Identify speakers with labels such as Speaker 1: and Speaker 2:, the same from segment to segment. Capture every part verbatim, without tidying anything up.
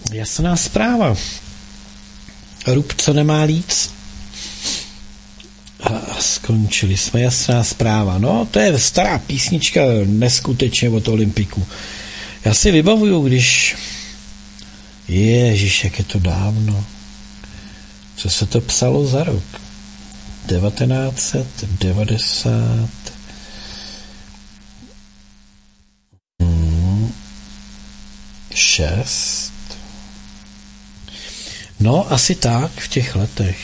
Speaker 1: Jasná zpráva. Rub, co nemá líc. A skončili jsme. Jasná zpráva. No, to je stará písnička neskutečně od Olympiku. Já si vybavuju, když... Ježiš, jak je to dávno. Co se to psalo za rok? devatenáct set devadesát šest. No, asi tak, v těch letech.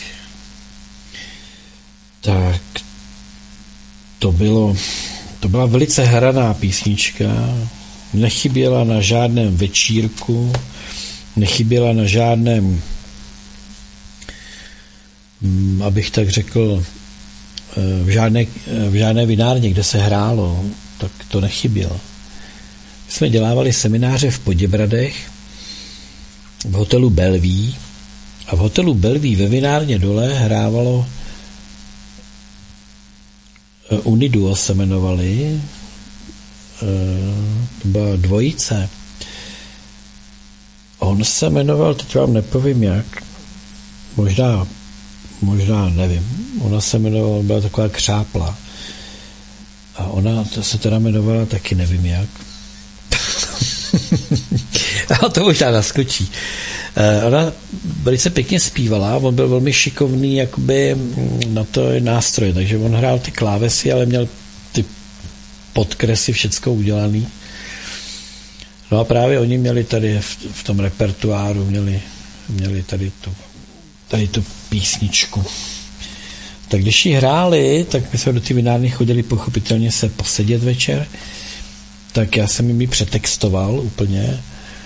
Speaker 1: Tak to bylo, to byla velice hraná písnička, nechyběla na žádném večírku, nechyběla na žádném, abych tak řekl, v žádné, v žádné vinárně, kde se hrálo, tak to nechybělo. My jsme dělávali semináře v Poděbradech, v hotelu Belví, a v hotelu Belví ve vinárně dole hrávalo Uniduo se jmenovali, to byla dvojice. On se jmenoval, teď vám nepovím jak, možná, možná nevím, ona se jmenovala, byla taková křápla. A ona se teda jmenovala taky nevím jak. A to možná naskočí. Ona velice pěkně zpívala, on byl velmi šikovný jakoby na to nástroje, takže on hrál ty klávesy, ale měl ty podkresy všecko udělaný. No a právě oni měli tady v, v tom repertoáru, měli, měli tady, tu, tady tu písničku. Tak když ji hráli, tak my jsme do té vinárny chodili pochopitelně se posedět večer, tak já jsem jim ji přetextoval úplně.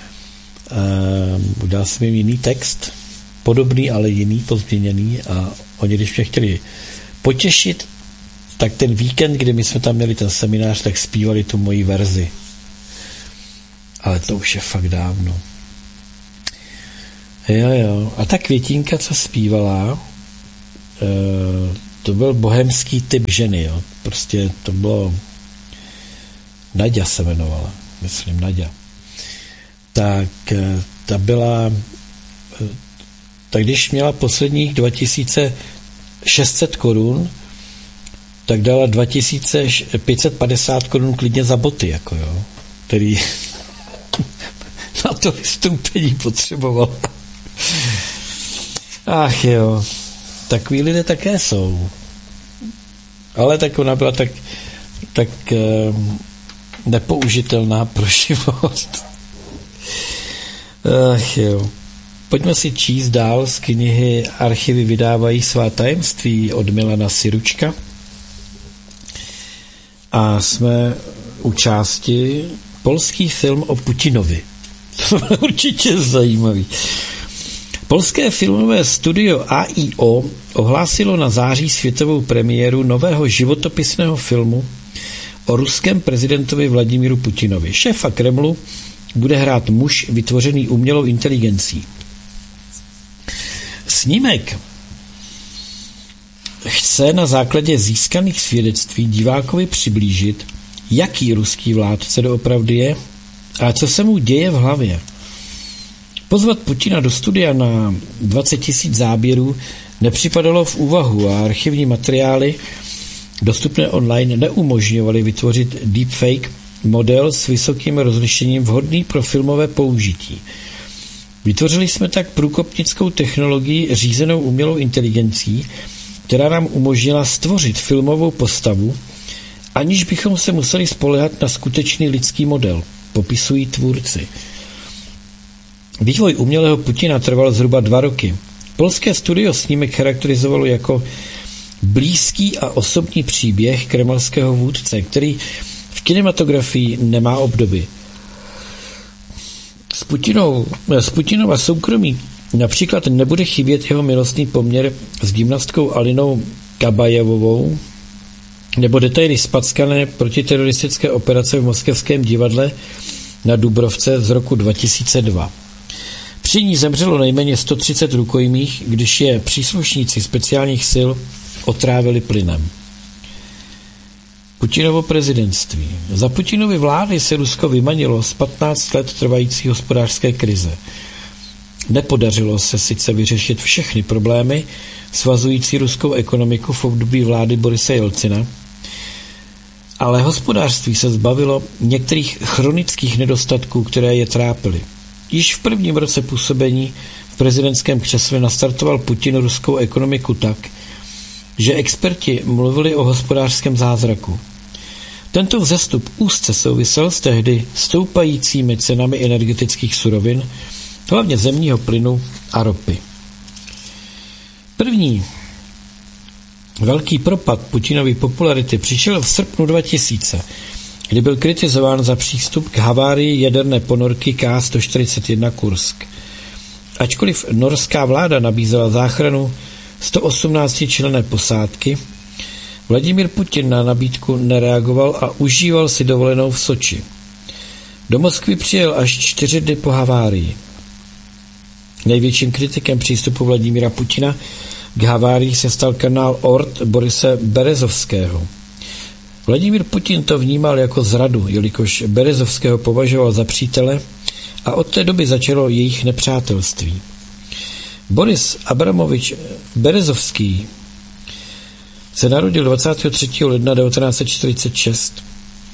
Speaker 1: Uh, udělal jsem jim jiný text, podobný, ale jiný, pozměněný, a oni, když mě chtěli potěšit, tak ten víkend, kdy my jsme tam měli ten seminář, tak zpívali tu moji verzi. Ale to už je fakt dávno. Jo, jo. A ta Květinka, co zpívala, uh, to byl bohemský typ ženy, jo. Prostě to bylo... Naďa se jmenovala, myslím, Naďa. Tak ta byla, tak když měla posledních dva tisíce šest set korun, tak dala dva tisíce pět set padesát korun klidně za boty, jako jo, který na to vystoupení potřeboval. Ach jo, takový lidé také jsou. Ale tak ona byla tak, tak nepoužitelná pro život. Ach jo. Pojďme si číst dál z knihy Archivy vydávají svá tajemství od Milana Siručka. A jsme u části polský film o Putinovi. To je určitě zajímavý. Polské filmové studio A I O ohlásilo na září světovou premiéru nového životopisného filmu o ruském prezidentovi Vladimíru Putinovi. Šéfa Kremlu bude hrát muž vytvořený umělou inteligencí. Snímek chce na základě získaných svědectví divákovi přiblížit, jaký ruský vládce doopravdy je a co se mu děje v hlavě. Pozvat Putina do studia na dvacet tisíc záběrů nepřipadalo v úvahu a archivní materiály dostupné online neumožňovaly vytvořit deepfake model s vysokým rozlišením vhodný pro filmové použití. Vytvořili jsme tak průkopnickou technologii řízenou umělou inteligencí, která nám umožnila stvořit filmovou postavu, aniž bychom se museli spoléhat na skutečný lidský model, popisují tvůrci. Vývoj umělého Putina trval zhruba dva roky. Polské studio snímek charakterizovalo jako blízký a osobní příběh kremelského vůdce, který v kinematografii nemá obdoby. S, Putinou, s Putinova soukromí například nebude chybět jeho milostný poměr s gymnastkou Alinou Kabajevovou nebo detaily spackané protiteroristické operace v moskevském divadle na Dubrovce z roku dva tisíce dva. Při ní zemřelo nejméně sto třicet rukojmích, když je příslušníci speciálních sil otrávili plynem. Putinovo prezidentství. Za Putinovy vlády se Rusko vymanilo z patnáct let trvající hospodářské krize. Nepodařilo se sice vyřešit všechny problémy svazující ruskou ekonomiku v období vlády Borise Jelcina, ale hospodářství se zbavilo některých chronických nedostatků, které je trápily. Již v prvním roce působení v prezidentském křesle nastartoval Putin ruskou ekonomiku tak, že experti mluvili o hospodářském zázraku. Tento vzestup úzce souvisel s tehdy stoupajícími cenami energetických surovin, hlavně zemního plynu a ropy. První velký propad Putinovy popularity přišel v srpnu dva tisíce, kdy byl kritizován za přístup k havárii jaderné ponorky K sto čtyřicet jedna Kursk. Ačkoliv norská vláda nabízela záchranu sto osmnáctičlenné posádky, Vladimír Putin na nabídku nereagoval a užíval si dovolenou v Soči. Do Moskvy přijel až čtyři dny po havárii. Největším kritikem přístupu Vladimíra Putina k havárii se stal kanál Ort Borise Berezovského. Vladimír Putin to vnímal jako zradu, jelikož Berezovského považoval za přítele a od té doby začalo jejich nepřátelství. Boris Abramovič Berezovský se narodil dvacátého třetího ledna devatenáct set čtyřicet šest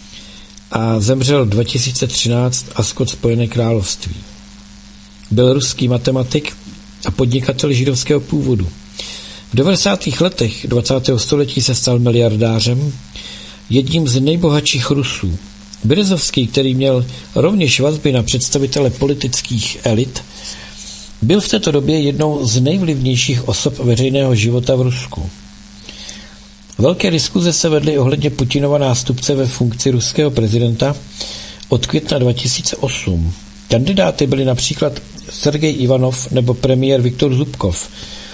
Speaker 1: a zemřel dva tisíce třináct a Skot Spojené království. Byl ruský matematik a podnikatel židovského původu. V devadesátých letech dvacátého století se stal miliardářem, jedním z nejbohatších Rusů. Berezovský, který měl rovněž vazby na představitele politických elit, byl v této době jednou z nejvlivnějších osob veřejného života v Rusku. Velké diskuze se vedly ohledně Putinova nástupce ve funkci ruského prezidenta od května dva tisíce osm. Kandidáty byli například Sergej Ivanov nebo premiér Viktor Zubkov.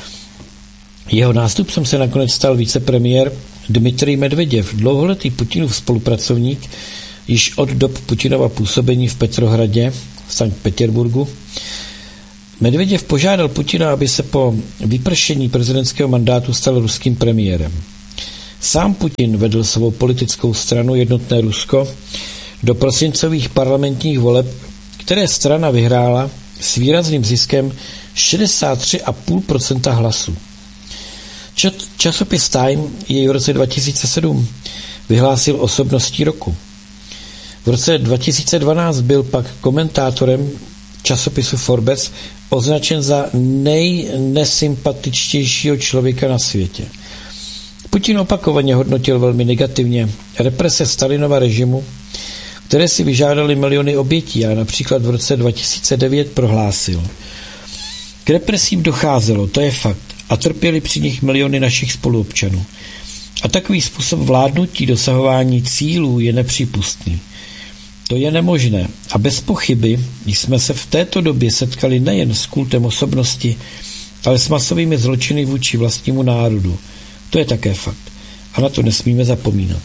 Speaker 1: Jeho nástupcem se nakonec stal vicepremiér Dmitrij Medveděv, dlouholetý Putinův spolupracovník, již od dob Putinova působení v Petrohradě v Sankt Petěrburgu. Medveděv požádal Putina, aby se po vypršení prezidentského mandátu stal ruským premiérem. Sám Putin vedl svou politickou stranu Jednotné Rusko do prosincových parlamentních voleb, které strana vyhrála s výrazným ziskem šedesát tři celá pět procenta hlasů. Časopis Time jej v roce dva tisíce sedm vyhlásil osobností roku. V roce dva tisíce dvanáct byl pak komentátorem časopisu Forbes označen za nejnesympatičtějšího člověka na světě. Putin opakovaně hodnotil velmi negativně represe Stalinova režimu, které si vyžádali miliony obětí, a například v roce dva tisíce devět prohlásil: k represím docházelo, to je fakt, a trpěli při nich miliony našich spoluobčanů. A takový způsob vládnutí dosahování cílů je nepřípustný. To je nemožné a bez pochyby jsme se v této době setkali nejen s kultem osobnosti, ale s masovými zločiny vůči vlastnímu národu. To je také fakt. A na to nesmíme zapomínat.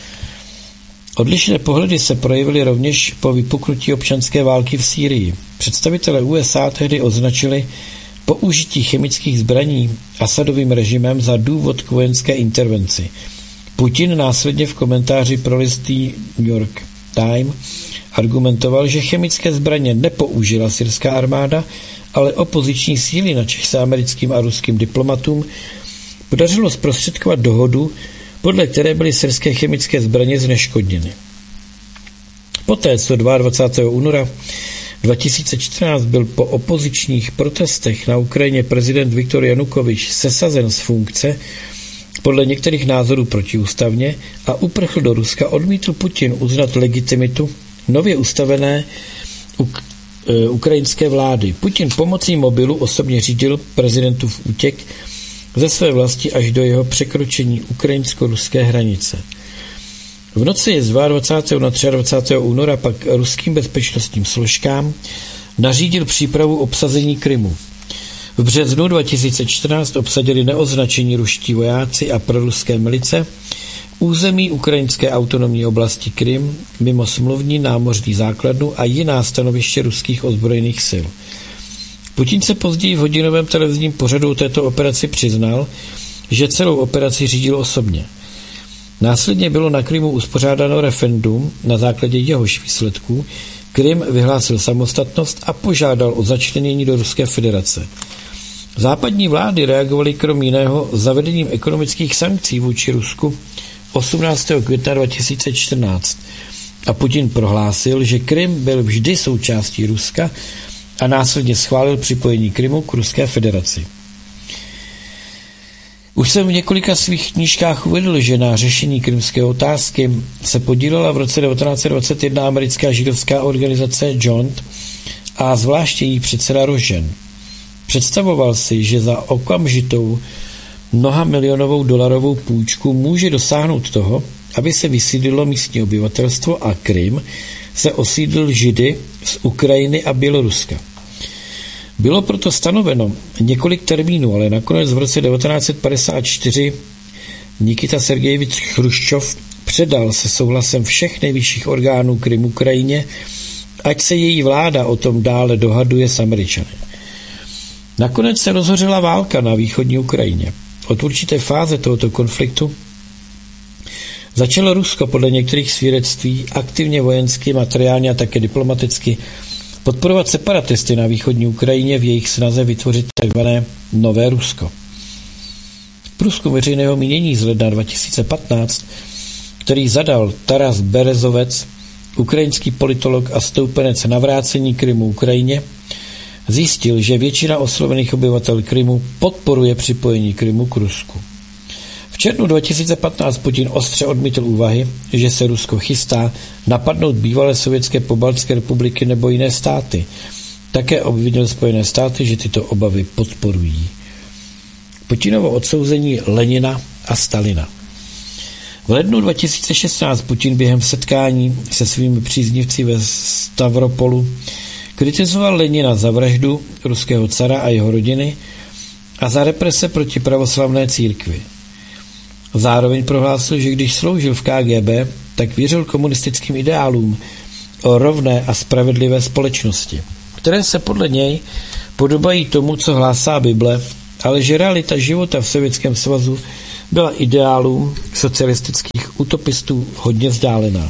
Speaker 1: Odlišné pohledy se projevily rovněž po vypuknutí občanské války v Sýrii. Představitelé U S A tehdy označili použití chemických zbraní Asadovým režimem za důvod k vojenské intervenci. Putin následně v komentáři pro list New York Times argumentoval, že chemické zbraně nepoužila syrská armáda, ale opoziční síly, načež se americkým a ruským diplomatům podařilo zprostředkovat dohodu, podle které byly syrské chemické zbraně zneškodněny. Poté, co dvacátého druhého února dva tisíce čtrnáct byl po opozičních protestech na Ukrajině prezident Viktor Janukovič sesazen z funkce, podle některých názorů protiústavně, a uprchl do Ruska, odmítl Putin uznat legitimitu nově ustavené uk- e, ukrajinské vlády. Putin pomocí mobilu osobně řídil prezidentův útěk ze své vlasti až do jeho překročení ukrajinsko-ruské hranice. V noci z dvacátého druhého na dvacátého třetího února pak ruským bezpečnostním složkám nařídil přípravu obsazení Krymu. V březnu dva tisíce čtrnáct obsadili neoznačení ruští vojáci a proruské milice území ukrajinské autonomní oblasti Krym mimo smluvní námořní základnu a jiná stanoviště ruských ozbrojených sil. Putin se později v hodinovém televizním pořadu o této operaci přiznal, že celou operaci řídil osobně. Následně bylo na Krymu uspořádáno referendum, na základě jehož výsledků Krym vyhlásil samostatnost a požádal o začlenění do Ruské federace. Západní vlády reagovaly krom jiného zavedením ekonomických sankcí vůči Rusku osmnáctého května dva tisíce čtrnáct a Putin prohlásil, že Krym byl vždy součástí Ruska a následně schválil připojení Krymu k Ruské federaci. Už jsem v několika svých knížkách uvedl, že na řešení krymské otázky se podílela v roce devatenáct set dvacet jedna americká židovská organizace Joint a zvláště její předseda Rožen. Představoval si, že za okamžitou mnoha milionovou dolarovou půjčku může dosáhnout toho, aby se vysídlilo místní obyvatelstvo a Krym se osídlil Židy z Ukrajiny a Běloruska. Bylo proto stanoveno několik termínů, ale nakonec v roce devatenáct set padesát čtyři Nikita Sergejevič Chruščov předal se souhlasem všech nejvyšších orgánů Krym Ukrajině, ať se její vláda o tom dále dohaduje s Američany. Nakonec se rozhořela válka na východní Ukrajině. Od určité fáze tohoto konfliktu začalo Rusko podle některých svědectví aktivně vojensky, materiálně a také diplomaticky podporovat separatisty na východní Ukrajině v jejich snaze vytvořit takzvané Nové Rusko. Průzkum veřejného mínění z ledna dva tisíce patnáct, který zadal Taras Berezovec, ukrajinský politolog a stoupenec navrácení Krymu Ukrajině, zjistil, že většina oslovených obyvatel Krymu podporuje připojení Krymu k Rusku. V červnu dva tisíce patnáct Putin ostře odmítl úvahy, že se Rusko chystá napadnout bývalé sovětské pobaltské republiky nebo jiné státy. Také obvinil Spojené státy, že tyto obavy podporují. Putinovo odsouzení Lenina a Stalina. V lednu dva tisíce šestnáct Putin během setkání se svými příznivci ve Stavropolu kritizoval Lenina za vraždu ruského cara a jeho rodiny a za represe proti pravoslavné církvi. Zároveň prohlásil, že když sloužil v K G B, tak věřil komunistickým ideálům o rovné a spravedlivé společnosti, které se podle něj podobají tomu, co hlásá Bible, ale že realita života v Sovětském svazu byla ideálům socialistických utopistů hodně vzdálená.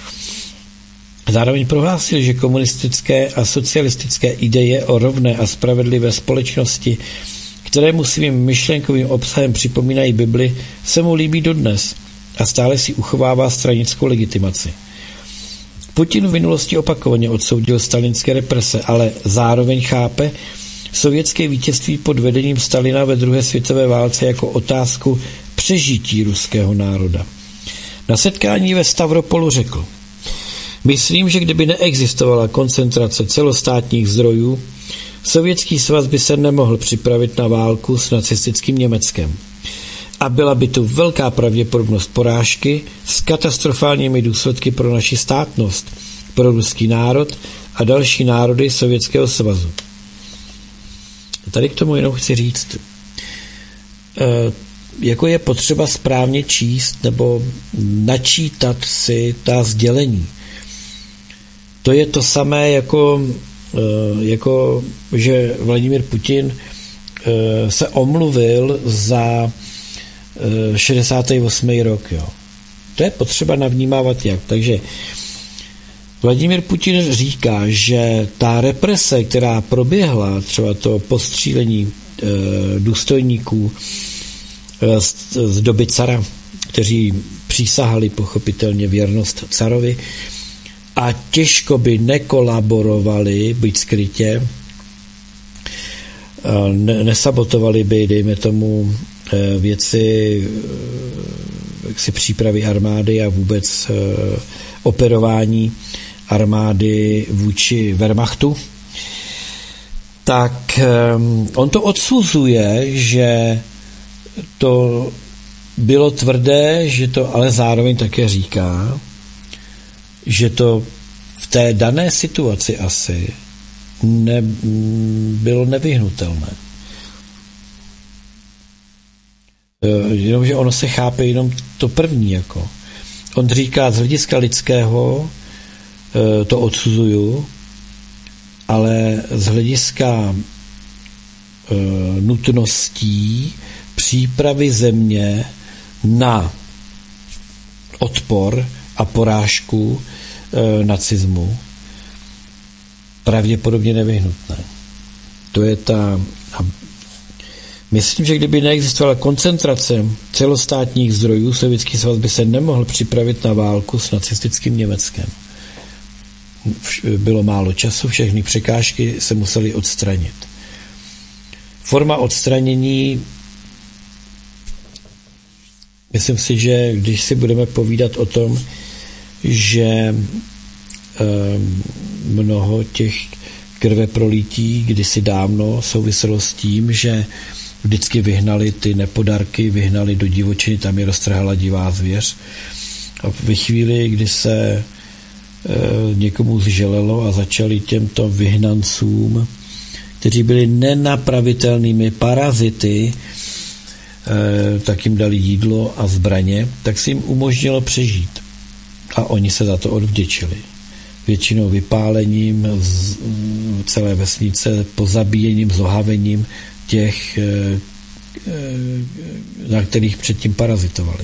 Speaker 1: Zároveň prohlásil, že komunistické a socialistické ideje o rovné a spravedlivé společnosti, které mu svým myšlenkovým obsahem připomínají Bibli, se mu líbí dodnes a stále si uchovává stranickou legitimaci. Putin v minulosti opakovaně odsoudil stalinské represe, ale zároveň chápe sovětské vítězství pod vedením Stalina ve druhé světové válce jako otázku přežití ruského národa. Na setkání ve Stavropolu řekl: Myslím, že kdyby neexistovala koncentrace celostátních zdrojů, Sovětský svaz by se nemohl připravit na válku s nacistickým Německem. A byla by tu velká pravděpodobnost porážky s katastrofálními důsledky pro naši státnost, pro ruský národ a další národy Sovětského svazu. Tady k tomu jenom chci říct, e, jako je potřeba správně číst nebo načítat si ta sdělení. To je to samé jako, jako že Vladimír Putin se omluvil za šedesátý osmý rok. Jo. To je potřeba navnímávat jak. Takže Vladimír Putin říká, že ta represe, která proběhla, třeba to postřílení důstojníků z, z doby cara, kteří přísahali pochopitelně věrnost carovi, a těžko by nekolaborovali, byť skrytě, ne, nesabotovali by, dejme tomu, věci jaksi přípravy armády a vůbec operování armády vůči Wehrmachtu, tak on to odsuzuje, že to bylo tvrdé, že to ale zároveň také říká, že to v té dané situaci asi ne, bylo nevyhnutelné. Jenomže ono se chápe jenom to první. Jako. On říká, z hlediska lidského to odsuzuju, ale z hlediska nutností přípravy země na odpor a porážku e, nacismu, pravděpodobně nevyhnutné. To je ta... Myslím, že kdyby neexistovala koncentrace celostátních zdrojů, Sovětský svaz by se nemohl připravit na válku s nacistickým Německem. Bylo málo času, všechny překážky se musely odstranit. Forma odstranění, myslím si, že když si budeme povídat o tom, že e, mnoho těch krveprolití kdysi dávno souviselo s tím, že vždycky vyhnali ty nepodarky, vyhnali do divočiny, tam je roztrhala divá zvěř. A ve chvíli, kdy se e, někomu zželelo a začali těmto vyhnancům, kteří byli nenapravitelnými parazity, e, tak jim dali jídlo a zbraně, tak si jim umožnilo přežít. A oni se za to odvděčili. Většinou vypálením z celé vesnice, pozabíjením, zohavením těch, na kterých předtím parazitovali.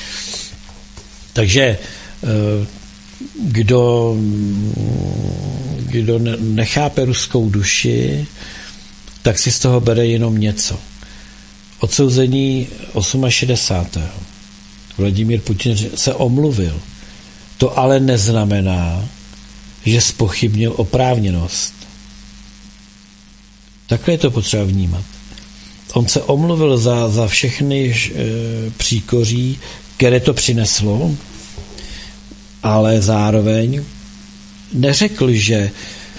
Speaker 1: Takže kdo, kdo nechápe ruskou duši, tak si z toho bere jenom něco. Odsouzení šedesátého osmého Vladimír Putin se omluvil. To ale neznamená, že zpochybnil oprávněnost. Takhle je to potřeba vnímat. On se omluvil za, za všechny e, příkoří, které to přineslo, ale zároveň neřekl, že e,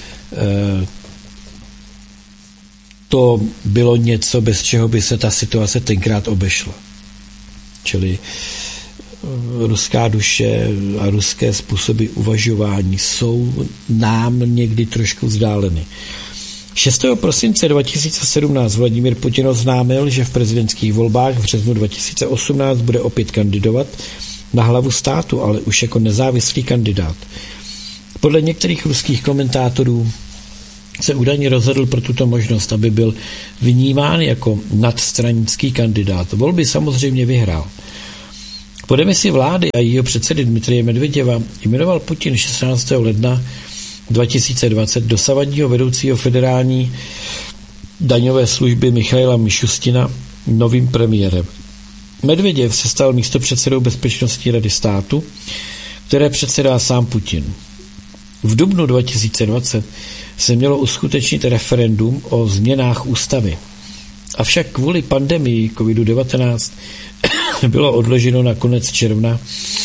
Speaker 1: to bylo něco, bez čeho by se ta situace tenkrát obešla. Čili ruská duše a ruské způsoby uvažování jsou nám někdy trošku vzdáleny. šestého prosince dva tisíce sedmnáct Vladimír Putin oznámil, že v prezidentských volbách v březnu dva tisíce osmnáct bude opět kandidovat na hlavu státu, ale už jako nezávislý kandidát. Podle některých ruských komentátorů se údajně rozhodl pro tuto možnost, aby byl vnímán jako nadstranický kandidát. Volby samozřejmě vyhrál. Po demisi vlády a jejího předsedy Dmitrije Medveděva jmenoval Putin šestnáctého ledna dva tisíce dvacet dosavadního vedoucího federální daňové služby Michaila Mišustina novým premiérem. Medveděv se stal místopředsedou Bezpečnostní rady státu, které předsedá sám Putin. V dubnu dva tisíce dvacet se mělo uskutečnit referendum o změnách ústavy. Avšak kvůli pandemii kovid devatenáct bylo odloženo na konec června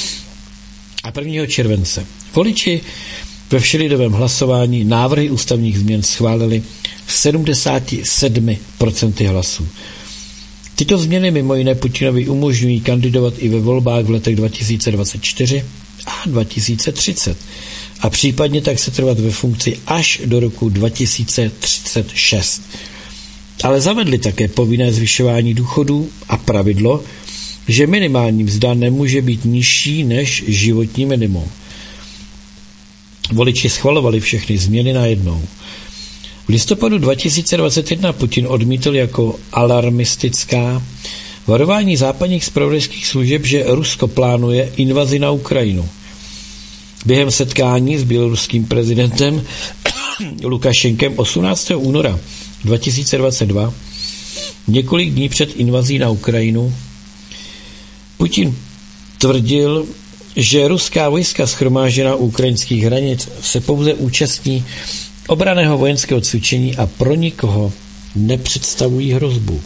Speaker 1: a prvního července. Voliči ve všelidovém hlasování návrhy ústavních změn schválili sedmdesát sedm procent hlasů. Tyto změny mimo jiné Putinovi umožňují kandidovat i ve volbách v letech dva tisíce dvacet čtyři a dva tisíce třicet a případně tak se trvat ve funkci až do roku dva tisíce třicet šest. Ale zavedli také povinné zvyšování důchodů a pravidlo, že minimální mzda nemůže být nižší než životní minimum. Voliči schvalovali všechny změny najednou. V listopadu dva tisíce dvacet jedna Putin odmítl jako alarmistická varování západních zpravodajských služeb, že Rusko plánuje invazi na Ukrajinu. Během setkání s běloruským prezidentem Lukašenkem osmnáctého února dva tisíce dvacet dva, několik dní před invazí na Ukrajinu, Putin tvrdil, že ruská vojska shromážděná u ukrajinských hranic se pouze účastní obranného vojenského cvičení a pro nikoho nepředstavují hrozbu.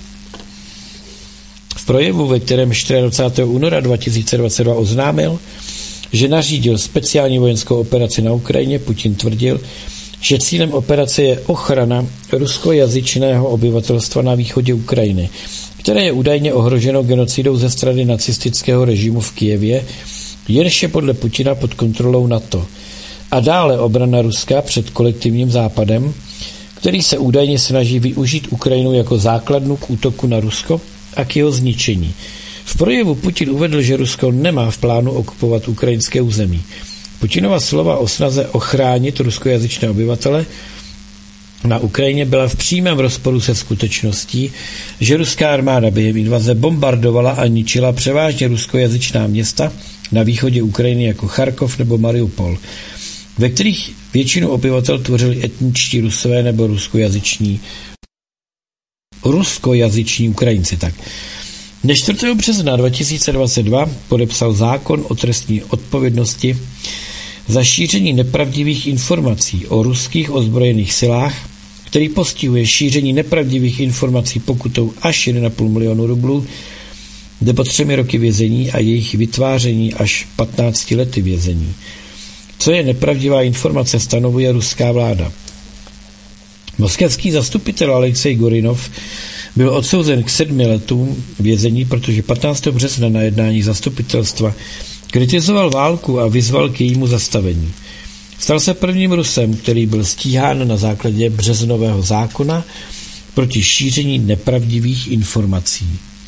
Speaker 1: V projevu, ve kterém dvacátého čtvrtého února dva tisíce dvacet dva oznámil, že nařídil speciální vojenskou operaci na Ukrajině, Putin tvrdil, že cílem operace je ochrana ruskojazyčného obyvatelstva na východě Ukrajiny, které je údajně ohroženo genocidou ze strany nacistického režimu v Kyjevě, jenž je podle Putina pod kontrolou NATO. A dále obrana Ruska před kolektivním západem, který se údajně snaží využít Ukrajinu jako základnu k útoku na Rusko a k jeho zničení. V projevu Putin uvedl, že Rusko nemá v plánu okupovat ukrajinské území. Putinova slova o snaze ochránit ruskojazyčné obyvatele na Ukrajině byla v přímém rozporu se skutečností, že ruská armáda během invaze bombardovala a ničila převážně ruskojazyčná města na východě Ukrajiny jako Charkov nebo Mariupol, ve kterých Většinu obyvatel tvořili etničtí Rusové nebo ruskojazyční ruskojazyční Ukrajinci. Tak. Dne čtvrtého března dva tisíce dvacet dva podepsal zákon o trestní odpovědnosti za šíření nepravdivých informací o ruských ozbrojených silách, který postihuje šíření nepravdivých informací pokutou až jedna celá pět milionu rublů nebo třemi roky vězení a jejich vytváření až patnácti lety vězení. Co je nepravdivá informace, stanovuje ruská vláda. Moskevský zastupitel Alexej Gorinov byl odsouzen k sedmi letům vězení, protože patnáctého března na jednání zastupitelstva kritizoval válku a vyzval k jejímu zastavení. Stal se prvním Rusem, který byl stíhán na základě březnového zákona proti šíření nepravdivých informací.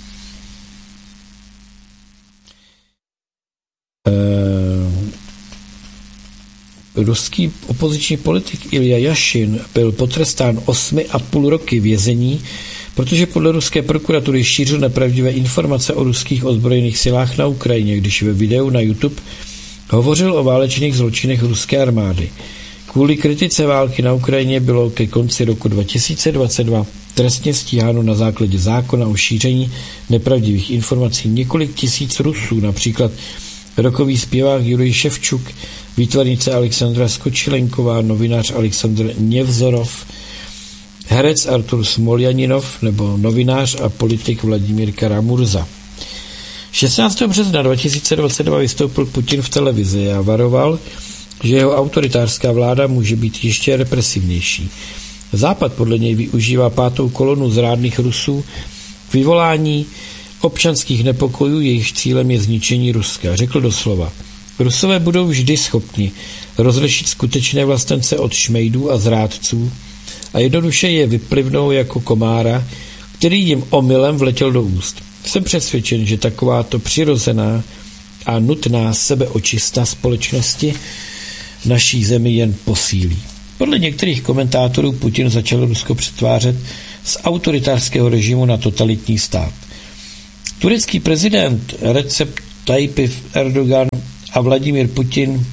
Speaker 1: Ruský opoziční politik Ilja Jašin byl potrestán osmi a půl roky vězení, protože podle ruské prokuratury šířil nepravdivé informace o ruských ozbrojených silách na Ukrajině, když ve videu na YouTube hovořil o válečných zločinech ruské armády. Kvůli kritice války na Ukrajině bylo ke konci roku dva tisíce dvacet dva trestně stíháno na základě zákona o šíření nepravdivých informací několik tisíc Rusů, například rokový zpěvák Jurij Ševčuk, výtvarnice Alexandra Skočilenková, novinář Alexandr Nevzorov, herec Artur Smoljaninov nebo novinář a politik Vladimír Karamurza. šestnáctého března dva tisíce dvacet dva vystoupil Putin v televizi a varoval, že jeho autoritářská vláda může být ještě represivnější. Západ podle něj využívá pátou kolonu zrádných Rusů k vyvolání občanských nepokojů, jejichž cílem je zničení Ruska. Řekl doslova: Rusové budou vždy schopni rozlišit skutečné vlastence od šmejdů a zrádců a jednoduše je vyplivnou jako komára, který jim omylem vletěl do úst. Jsem přesvědčen, že takováto přirozená a nutná sebeočista společnosti naší zemi jen posílí. Podle některých komentátorů Putin začal Rusko přetvářet z autoritářského režimu na totalitní stát. Turecký prezident Recep Tayyip Erdogan a Vladimír Putin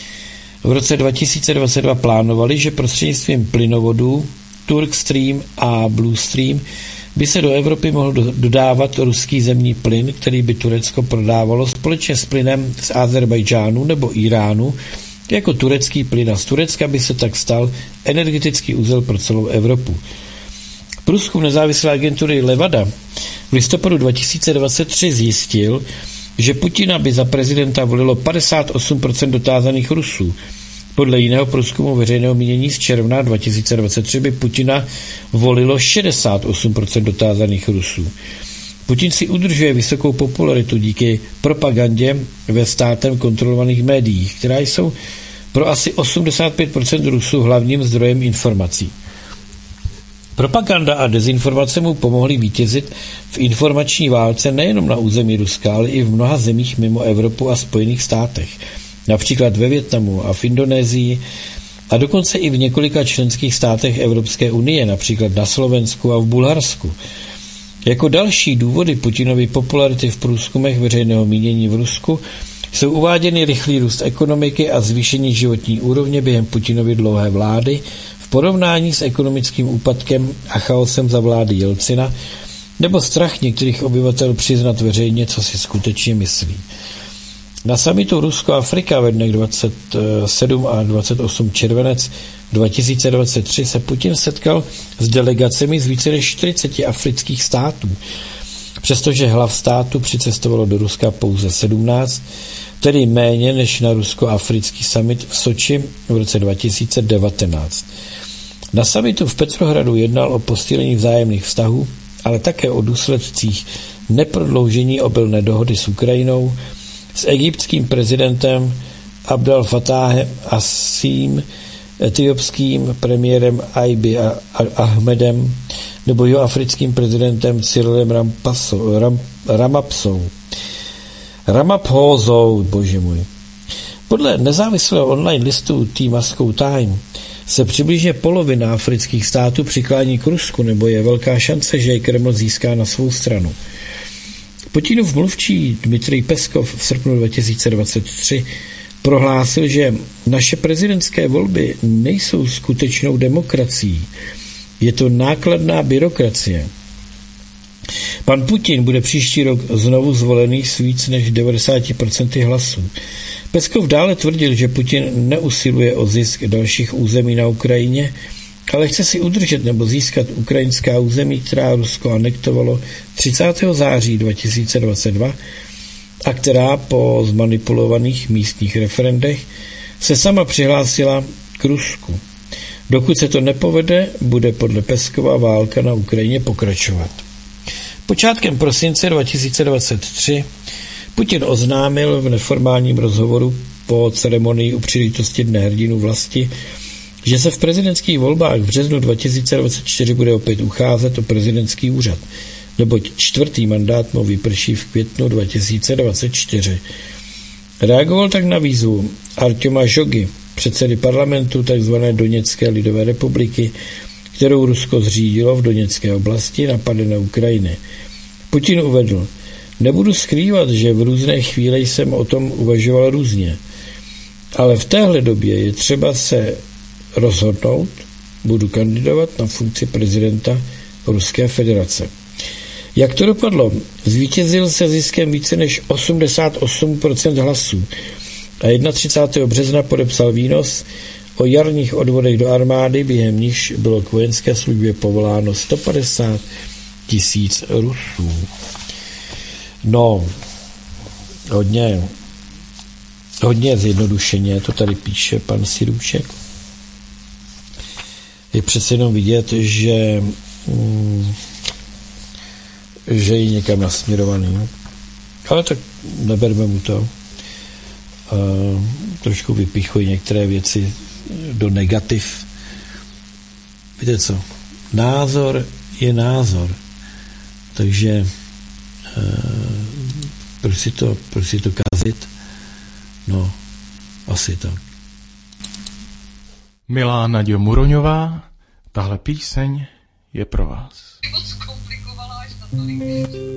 Speaker 1: v roce dva tisíce dvacet dva plánovali, že prostřednictvím plynovodů Turk Stream a Blue Stream by se do Evropy mohl dodávat ruský zemní plyn, který by Turecko prodávalo společně s plynem z Azerbajdžánu nebo Iránu. Jako turecký plyn a z Turecka by se tak stal energetický uzel pro celou Evropu. Průzkum nezávislé agentury Levada v listopadu dva tisíce dvacet tři zjistil, že Putina by za prezidenta volilo padesát osm procent dotázaných Rusů. Podle jiného průzkumu veřejného mínění z června dva tisíce dvacet tři by Putina volilo šedesát osm procent dotázaných Rusů. Putin si udržuje vysokou popularitu díky propagandě ve státem kontrolovaných médiích, která jsou pro asi osmdesát pět procent Rusů hlavním zdrojem informací. Propaganda a dezinformace mu pomohly vítězit v informační válce nejenom na území Ruska, ale i v mnoha zemích mimo Evropu a Spojených státech, například ve Vietnamu a v Indonésii a dokonce i v několika členských státech Evropské unie, například na Slovensku a v Bulharsku. Jako další důvody Putinovy popularity v průzkumech veřejného mínění v Rusku jsou uváděny rychlý růst ekonomiky a zvýšení životní úrovně během Putinovy dlouhé vlády v porovnání s ekonomickým úpadkem a chaosem za vlády Jelcina, nebo strach některých obyvatel přiznat veřejně, co si skutečně myslí. Na summitu Rusko-Afrika ve dnech dvacet sedm a dvacet osm červenec dva tisíce dvacet tři se Putin setkal s delegacemi z více než čtyřiceti afrických států. Přestože hlav státu přicestovalo do Ruska pouze sedmnáct, tedy méně než na rusko-africký summit v Soči v roce dva tisíce devatenáct. Na summitu v Petrohradu jednal o posílení vzájemných vztahů, ale také o důsledcích neprodloužení obilné dohody s Ukrajinou, s egyptským prezidentem Abdel Fattáhem Asím, etiopským premiérem Abiy Ahmedem nebo jihoafrickým prezidentem Cyrilem Rampaso, Ram, Ramapsou. Ramaphosou, bože můj. Podle nezávislého online listu T Moscow Time se přibližně polovina afrických států přiklání k Rusku, nebo je velká šance, že je Kreml získá na svou stranu. Putinův mluvčí Dmitrij Peskov v srpnu dva tisíce dvacet tři prohlásil, že naše prezidentské volby nejsou skutečnou demokracií. Je to nákladná byrokracie. Pan Putin bude příští rok znovu zvolený s víc než devadesát procent hlasů. Peskov dále tvrdil, že Putin neusiluje o zisk dalších území na Ukrajině, ale chce si udržet nebo získat ukrajinská území, která Rusko anektovalo třicátého září dva tisíce dvacet dva a která po zmanipulovaných místních referendech se sama přihlásila k Rusku. Dokud se to nepovede, bude podle Peskova válka na Ukrajině pokračovat. Počátkem prosince dva tisíce dvacet tři Putin oznámil v neformálním rozhovoru po ceremonii u příležitosti Dne hrdinů vlasti, že se v prezidentských volbách v březnu dva tisíce dvacet čtyři bude opět ucházet o prezidentský úřad, neboť čtvrtý mandát mu vyprší v květnu dva tisíce dvacet čtyři. Reagoval tak na výzvu Artjoma Žogy, předsedy parlamentu tzv. Doněcké lidové republiky, kterou Rusko zřídilo v Doněcké oblasti napadené Ukrajiny. Putin uvedl: nebudu skrývat, že v různé chvíli jsem o tom uvažoval různě, ale v téhle době je třeba se rozhodnout, budu kandidovat na funkci prezidenta Ruské federace. Jak to dopadlo? Zvítězil se ziskem více než osmdesát osm procent hlasů a třicátého prvního března podepsal výnos o jarních odvodech do armády, během níž bylo k vojenské službě povoláno sto padesát tisíc Rusů. No, hodně, hodně zjednodušeně to tady píše pan Sirůček. Je přece jenom vidět, že mm, že je někam nasměrovaný. Ale tak neberme mu to. Uh, trošku vypichuji některé věci do negativ. Víte co? Názor je názor. Takže uh, proč si to, proč si to kazit? No, asi tak.
Speaker 2: Milá Naďo Muroňová, tahle píseň je pro vás.